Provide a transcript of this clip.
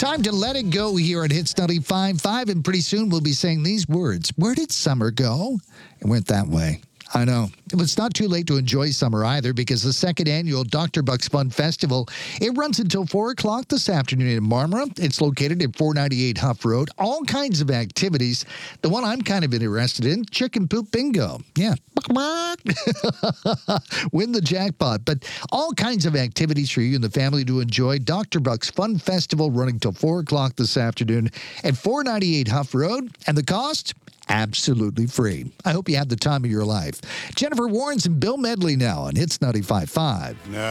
Time to let it go here at Hits 95.5, and pretty soon we'll be saying these words. Where did summer go? It went that way. I know. It's not too late to enjoy summer either, because the second annual Dr. Buck's Fun Festival, it runs until 4 o'clock this afternoon in Marmora. It's located at 498 Huff Road. All kinds of activities. The one I'm kind of interested in, chicken poop bingo. Yeah. Win the jackpot. But all kinds of activities for you and the family to enjoy. Dr. Buck's Fun Festival running till 4 o'clock this afternoon at 498 Huff Road. And the cost? Absolutely free. I hope you had the time of your life. Jennifer Warrens and Bill Medley now on Hits 95.5.